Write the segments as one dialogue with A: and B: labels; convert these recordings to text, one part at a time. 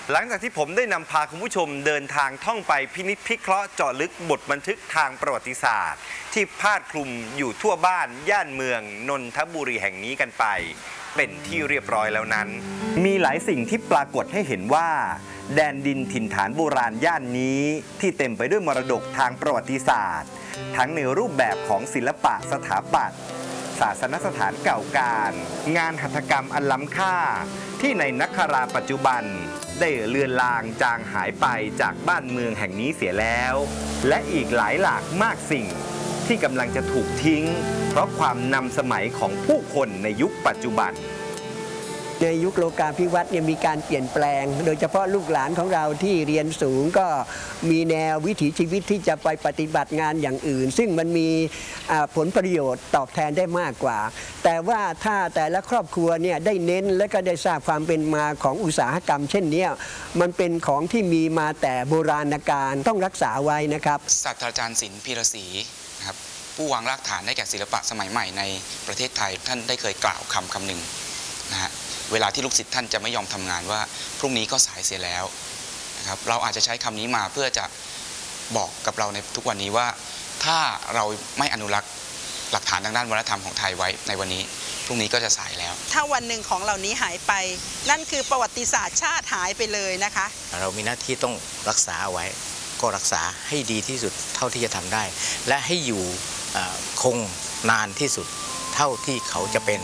A: หลังจากที่ผมได้นำพาคุณผู้ชมเดินทางท่องไปพินิจพิเคราะห์เจาะลึกบทบันทึกทางประวัติศาสตร์ที่พาดคลุมอยู่ทั่วบ้านย่านเมืองนนทบุรีแห่งนี้กันไปเป็นที่เรียบร้อยแล้วนั้นมีหลายสิ่งที่ปรากฏให้เห็นว่าแดนดินถิ่นฐานโบราณย่านนี้ที่เต็มไปด้วยมรดกทางประวัติศาสตร์ทั้งในรูปแบบของศิลปะสถาปัตย์ศาสนสถานเก่าการงานหัตถกรรมอันล้ำค่าที่ในนักคราปัจจุบันได้เลือนลางจางหายไปจากบ้านเมืองแห่งนี้เสียแล้วและอีกหลายหลากมากสิ่งที่กำลังจะถูกทิ้งเพราะความนำสมัยของผู้คนในยุคปัจจุบัน
B: ในยุคโลกาภิวัตน์มีการเปลี่ยนแปลงโดยเฉพาะลูกหลานของเราที่เรียนสูงก็มีแนววิถีชีวิตที่จะไปปฏิบัติงานอย่างอื่นซึ่งมันมีผลประโยชน์ตอบแทนได้มากกว่าแต่ว่าถ้าแต่ละครอบครัวเนี่ยได้เน้นและก็ได้ทราบความเป็นมาของอุตสาหกรรมเช่นนี้มันเป็นของที่มีมาแต่โบราณกาลต้องรักษาไว้นะครับ
C: ศาสตราจารย์ศิลป์พีระศรีนะครับผู้วางรากฐานให้แก่ศิลปะสมัยใหม่ในประเทศไทยท่านได้เคยกล่าวคำหนึ่งนะฮะเวลาที่ลูกศิษย์ท่านจะไม่ยอมทำงานว่าพรุ่งนี้ก็สายเสียแล้วนะครับเราอาจจะใช้คำนี้มาเพื่อจะบอกกับเราในทุกวันนี้ว่าถ้าเราไม่อนุรักษ์หลักฐานทางด้านวัฒนธรรมของไทยไว้ในวันนี้พรุ่งนี้ก็จะสายแล้ว
D: ถ้าวันหนึ่งของเหล่านี้หายไปนั่นคือประวัติศาสตร์ชาติหายไปเลยนะคะ
E: เรามีหน้าที่ต้องรักษาเอาไว้ก็รักษาให้ดีที่สุดเท่าที่จะทำได้และให้อยู่คงนานที่สุดเท่าที่เขาจะเป็น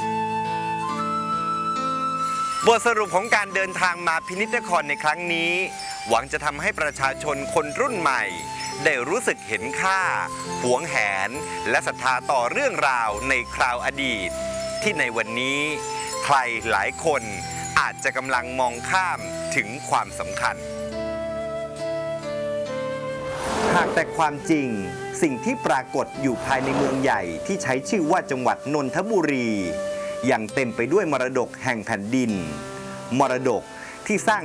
A: บทสรุปของการเดินทางมาพินิจนครในครั้งนี้หวังจะทำให้ประชาชนคนรุ่นใหม่ได้รู้สึกเห็นค่าหวงแหนและศรัทธาต่อเรื่องราวในคราวอดีตที่ในวันนี้ใครหลายคนอาจจะกำลังมองข้ามถึงความสำคัญหากแต่ความจริงสิ่งที่ปรากฏอยู่ภายในเมืองใหญ่ที่ใช้ชื่อว่าจังหวัดนนทบุรียังเต็มไปด้วยมรดกแห่งแผ่นดินมรดกที่สร้าง